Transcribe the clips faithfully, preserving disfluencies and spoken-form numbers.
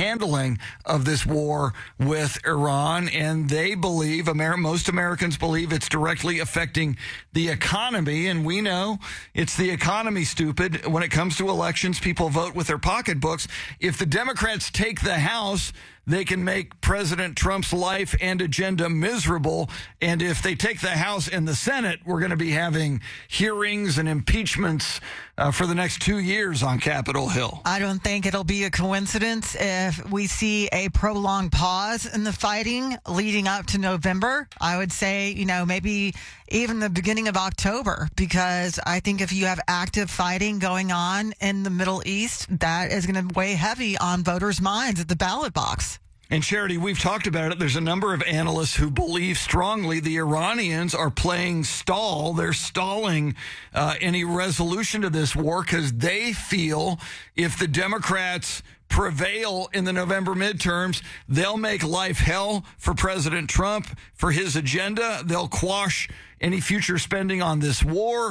handling of this war with Iran, and they believe, Amer- most Americans believe, it's directly affecting the economy, and we know it's the economy, stupid. When it comes to elections, people vote with their pocketbooks. If the Democrats take the House, they can make President Trump's life and agenda miserable. And if they take the House and the Senate, we're going to be having hearings and impeachments uh, for the next two years on Capitol Hill. I don't think it'll be a coincidence if we see a prolonged pause in the fighting leading up to November. I would say, you know, maybe even the beginning of October, because I think if you have active fighting going on in the Middle East, that is going to weigh heavy on voters' minds at the ballot box. And Charity, we've talked about it. There's a number of analysts who believe strongly the Iranians are playing stall. They're stalling uh, any resolution to this war because they feel if the Democrats prevail in the November midterms, they'll make life hell for President Trump, for his agenda. They'll quash any future spending on this war.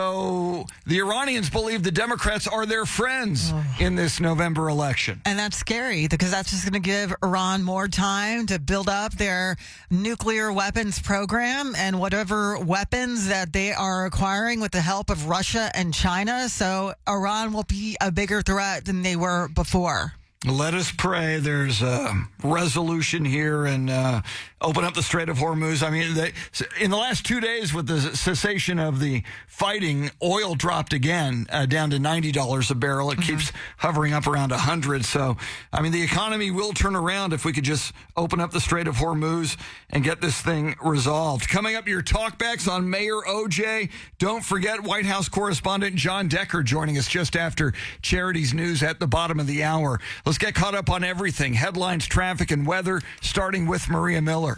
So the Iranians believe the Democrats are their friends oh. in this November election. And that's scary because that's just going to give Iran more time to build up their nuclear weapons program and whatever weapons that they are acquiring with the help of Russia and China. So Iran will be a bigger threat than they were before. Let us pray there's a resolution here and uh, open up the Strait of Hormuz. I mean, they, in the last two days with the cessation of the fighting, oil dropped again uh, down to ninety dollars a barrel. It mm-hmm. keeps hovering up around one hundred. So, I mean, the economy will turn around if we could just open up the Strait of Hormuz and get this thing resolved. Coming up, your talkbacks on Mayor O J. Don't forget White House correspondent John Decker joining us just after Charity's news at the bottom of the hour. Let's get caught up on everything. Headlines, traffic, and weather, starting with Maria Miller.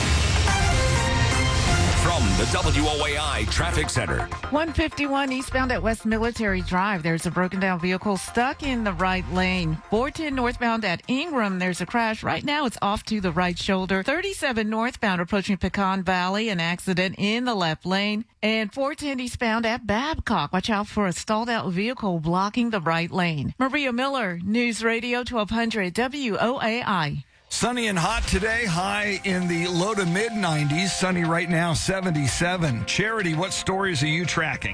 From the W O A I Traffic Center. one fifty-one eastbound at West Military Drive. There's a broken down vehicle stuck in the right lane. four ten northbound at Ingram. There's a crash. Right now it's off to the right shoulder. thirty-seven northbound approaching Pecan Valley. An accident in the left lane. And four ten eastbound at Babcock. Watch out for a stalled out vehicle blocking the right lane. Maria Miller, News Radio twelve hundred W O A I. Sunny and hot today, high in the low to mid nineties. Sunny right now, seventy-seven. Charity, what stories are you tracking?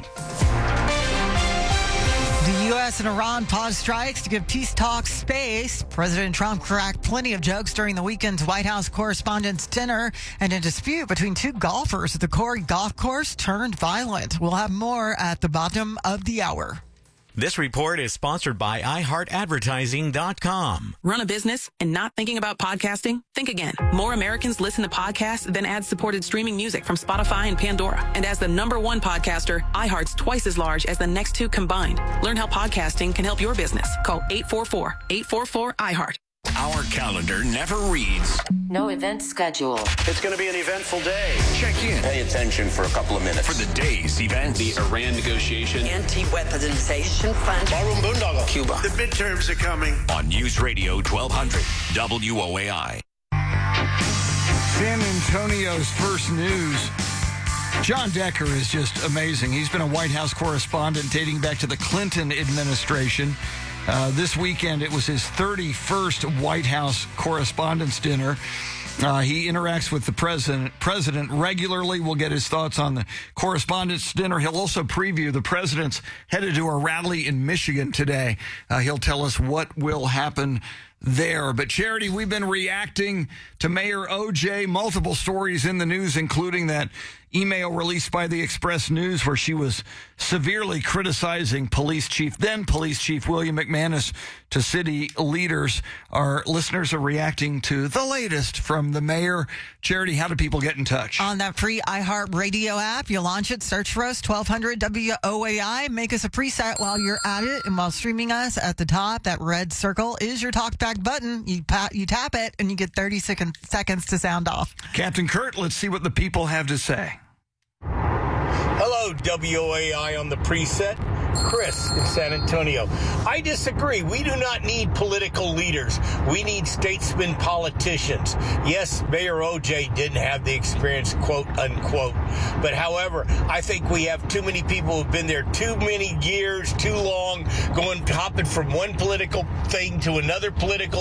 The U S and Iran paused strikes to give peace talks space. President Trump cracked plenty of jokes during the weekend's White House Correspondents' Dinner, and a dispute between two golfers at the Corey Golf Course turned violent. We'll have more at the bottom of the hour. This report is sponsored by i heart advertising dot com. Run a business and not thinking about podcasting? Think again. More Americans listen to podcasts than ad-supported streaming music from Spotify and Pandora. And as the number one podcaster, iHeart's twice as large as the next two combined. Learn how podcasting can help your business. Call eight four four, eight four four, iHeart. Our calendar never reads. No event schedule. It's going to be an eventful day. Check in. Pay attention for a couple of minutes. For the day's events. The Iran negotiation. Anti-weaponization fund. Barroom Boondoggle. Cuba. The midterms are coming. On News Radio twelve hundred W O A I. San Antonio's first news. John Decker is just amazing. He's been a White House correspondent dating back to the Clinton administration. Uh, this weekend, it was his thirty-first White House Correspondents' Dinner. Uh, he interacts with the president, president regularly. We'll get his thoughts on the Correspondents' Dinner. He'll also preview the president's headed to a rally in Michigan today. Uh, he'll tell us what will happen there. But Charity, we've been reacting to Mayor O J. Multiple stories in the news, including that email released by the Express News where she was severely criticizing police chief, then police chief William McManus, to city leaders. Our listeners are reacting to the latest from the mayor. Charity, how do people get in touch? On that free iHeart Radio app, you launch it, search for us, twelve hundred W O A I. Make us a preset while you're at it. And while streaming us, at the top, that red circle is your talkback button. You, pa- you tap it, and you get thirty second, seconds to sound off. Captain Kurt, let's see what the people have to say. Hello, W O A I on the preset. Chris in San Antonio. I disagree. We do not need political leaders. We need statesmen politicians. Yes, Mayor O J didn't have the experience, quote, unquote. But however, I think we have too many people who've been there too many years, too long, going hopping from one political thing to another political